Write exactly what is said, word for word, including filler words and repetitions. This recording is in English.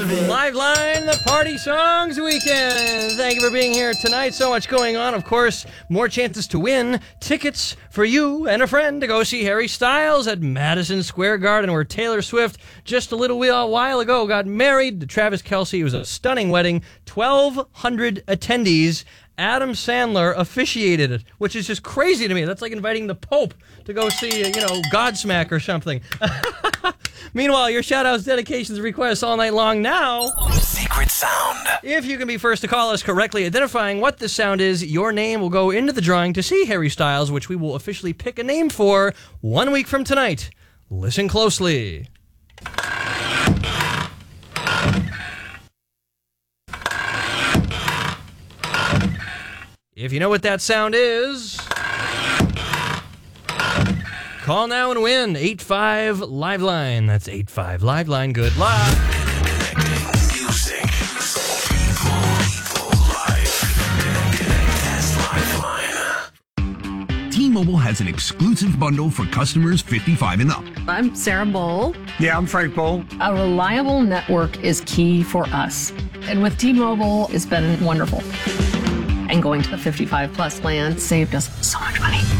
Live Line, the Party Songs Weekend. Thank you for being here tonight. So much going on. Of course, more chances to win tickets for you and a friend to go see Harry Styles at Madison Square Garden, where Taylor Swift just a little while ago got married to Travis Kelce. It was a stunning wedding. twelve hundred attendees. Adam Sandler officiated it, which is just crazy to me. That's like inviting the Pope to go see, you know, Godsmack or something. Meanwhile, your shout-outs, dedications, requests all night long now. Secret sound. If you can be first to call us correctly identifying what this sound is, your name will go into the drawing to see Harry Styles, which we will officially pick a name for one week from tonight. Listen closely. If you know what that sound is, call now and win. eight five Live Line. That's eight five Live Line. Good luck. Music. People. Life. That's Lifeline. T-Mobile has an exclusive bundle for customers fifty-five and up. I'm Sarah Bowl. Yeah, I'm Frank Bowl. A reliable network is key for us. And with T-Mobile, it's been wonderful. And going to the fifty-five plus plan saved us so much money.